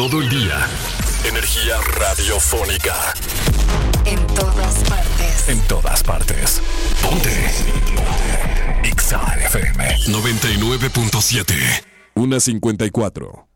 todo el día. Energía radiofónica. En todas partes. En todas partes. Ponte. Exa FM 99.7. 1:54.